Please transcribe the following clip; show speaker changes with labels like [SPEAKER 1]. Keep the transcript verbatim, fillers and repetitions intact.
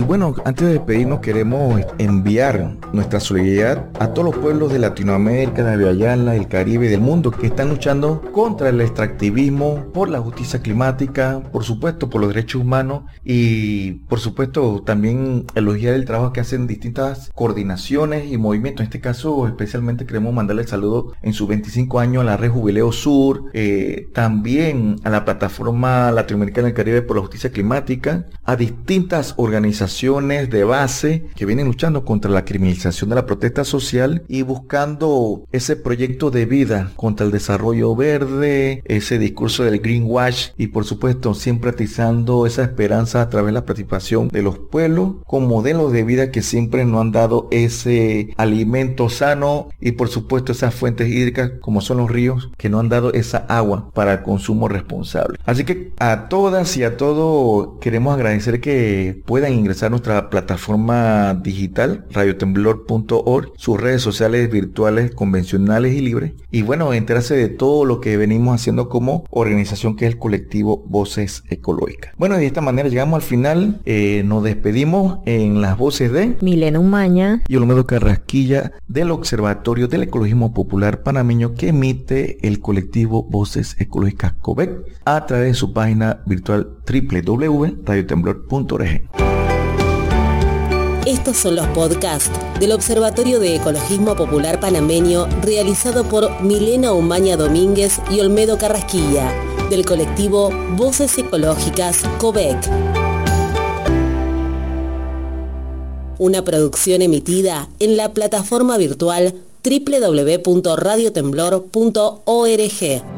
[SPEAKER 1] bueno, antes de despedirnos queremos enviar nuestra solidaridad a todos los pueblos de Latinoamérica, de Guayana, del Caribe y del mundo que están luchando contra el extractivismo, por la justicia climática, por supuesto por los derechos humanos y por supuesto también elogiar el trabajo que hacen distintas coordinaciones y movimientos. En este caso especialmente queremos mandarle el saludo en sus veinticinco años a la Red Jubileo Sur, eh, también a la Plataforma Latinoamericana del Caribe por la Justicia Climática, a distintas organizaciones de base que vienen luchando contra la criminalización de la protesta social y buscando ese proyecto de vida contra el desarrollo verde, ese discurso del greenwash y por supuesto siempre atizando esa esperanza a través de la participación de los pueblos con modelos de vida que siempre nos han dado ese alimento sano y por supuesto esas fuentes hídricas como son los ríos que nos han dado esa agua para el consumo responsable. Así que a todas y a todos queremos agradecer que puedan ingresar a nuestra plataforma digital radio temblor punto org, sus redes sociales virtuales convencionales y libres y bueno, enterarse de todo lo que venimos haciendo como organización que es el colectivo Voces Ecológicas. Bueno, de esta manera llegamos al final, eh, nos despedimos en las voces de
[SPEAKER 2] Milena Umaña
[SPEAKER 1] y Olmedo Carrasquilla del Observatorio del Ecologismo Popular Panameño que emite el colectivo Voces Ecológicas COVEC a través de su página virtual doble u doble u doble u punto radio temblor punto org.
[SPEAKER 3] Estos son los podcasts del Observatorio de Ecologismo Popular Panameño realizado por Milena Umaña Domínguez y Olmedo Carrasquilla del colectivo Voces Ecológicas COVEC. Una producción emitida en la plataforma virtual doble u doble u doble u punto radio temblor punto org.